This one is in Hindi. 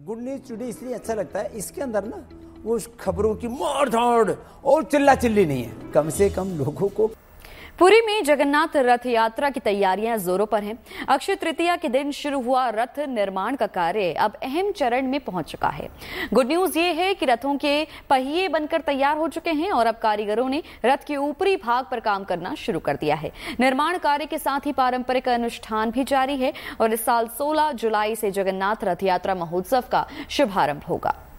गुड न्यूज टुडे इसलिए अच्छा लगता है, इसके अंदर ना वो खबरों की मार धाड़ और चिल्ला चिल्ली नहीं है, कम से कम लोगों को। पुरी में जगन्नाथ रथ यात्रा की तैयारियां जोरों पर हैं। अक्षय तृतीया के दिन शुरू हुआ रथ निर्माण का कार्य अब अहम चरण में पहुंच चुका है। गुड न्यूज ये है कि रथों के पहिए बनकर तैयार हो चुके हैं और अब कारीगरों ने रथ के ऊपरी भाग पर काम करना शुरू कर दिया है। निर्माण कार्य के साथ ही पारंपरिक अनुष्ठान भी जारी है और इस साल 16 जुलाई से जगन्नाथ रथ यात्रा महोत्सव का शुभारंभ होगा।